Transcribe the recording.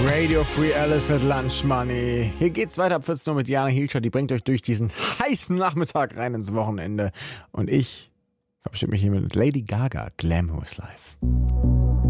Radio Free Alice mit Lunch Money. Hier geht's weiter ab 14 Uhr mit Jana Hilscher. Die bringt euch durch diesen heißen Nachmittag rein ins Wochenende. Und ich verabschiede mich hier mit Lady Gaga, Glamorous Life.